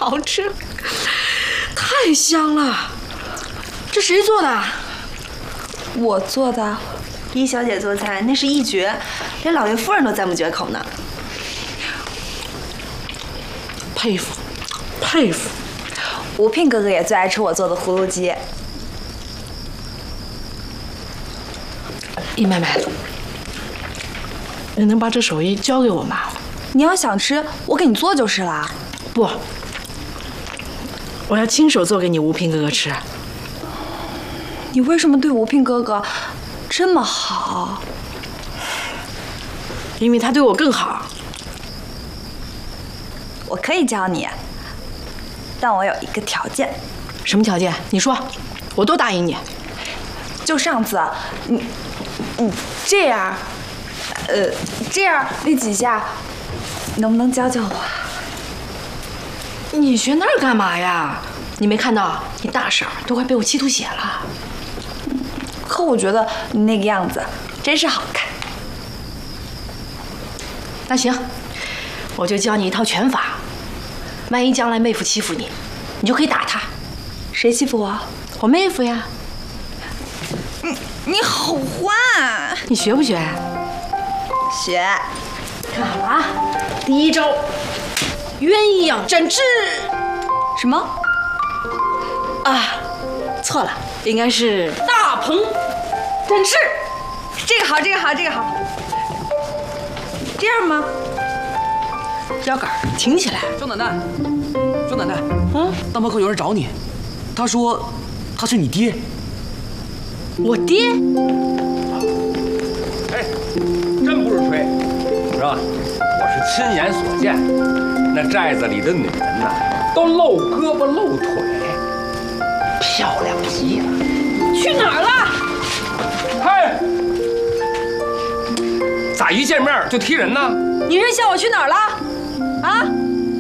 好吃，太香了。这谁做的？ 我做的。李小姐做菜那是一绝，连老爷夫人都赞不绝口呢。 佩服，佩服。 吴聘哥哥也最爱吃我做的葫芦鸡。 易妹妹，你能把这手艺教给我吗？ 你要想吃，我给你做就是了。 不，我要亲手做给你吴聘哥哥吃。 你为什么对吴聘哥哥这么好？ 因为他对我更好。 我可以教你，但我有一个条件。 什么条件？你说，我都答应你。 就上次，你这样，这样那几下，能不能教教我？ 你学那儿干嘛呀？你没看到你大婶都快被我气吐血了。 可我觉得你那个样子真是好看。 那行，我就教你一套拳法。万一将来妹夫欺负你，你就可以打他。 谁欺负我？ 我妹夫呀。 你好坏啊！ 你学不学？ 学。 看好了啊！第一招，鸳鸯展翅。 什么？ 啊，错了，应该是大鹏展翅。 这个好，这个好，这个好。这样吗？ 腰杆挺起来。 张奶奶，张奶奶，大门口有人找你，他说他是你爹。 我爹？ 哎，真不是吹，是吧？我是亲眼所见，那寨子里的女人呐，都露胳膊露腿，漂亮极了。 去哪儿了？ 嗨，咋一见面就踢人呢？ 你是想我去哪儿了？啊？